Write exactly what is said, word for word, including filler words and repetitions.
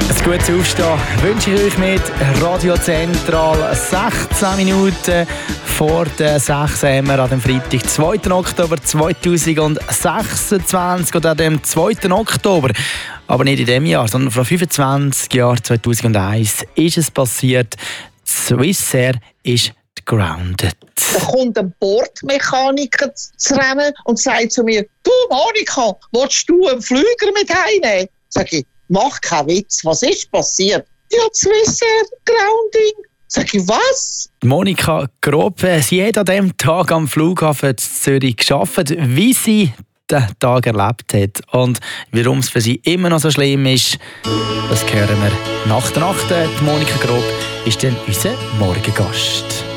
Ein gutes Aufstehen wünsche ich euch mit Radio Zentral. sechzehn Minuten vor der sechs haben wir an dem Freitag, zweiten Oktober zweitausendsechsundzwanzig oder an dem zweiten Oktober. Aber nicht in diesem Jahr, sondern vor fünfundzwanzig Jahren, zweitausendeins, ist es passiert. Swissair ist grounded. Da kommt ein Bordmechaniker zu rennen und sagt zu mir: «Du Monika, willst du einen Flüger mit heimnehmen?» Sag ich: «Mach keinen Witz, was ist passiert?» «Ja, Swissair Grounding.» Sag ich: «Was?» Monika Grob, sie hat an diesem Tag am Flughafen Zürich gearbeitet, wie sie den Tag erlebt hat. Und warum es für sie immer noch so schlimm ist, das hören wir nach der Nacht. Die Monika Grob ist dann unser Morgengast.